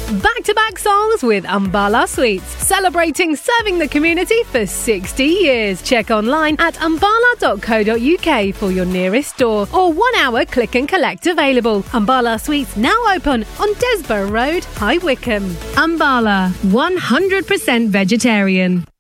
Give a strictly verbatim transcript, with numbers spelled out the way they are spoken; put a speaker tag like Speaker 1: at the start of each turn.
Speaker 1: Back-to-back songs with Umbala Sweets, celebrating serving the community for sixty years. Check online at umbala dot co dot uk for your nearest store or one-hour click and collect available. Umbala Sweets now open on Desborough Road, High Wycombe. Umbala, one hundred percent vegetarian.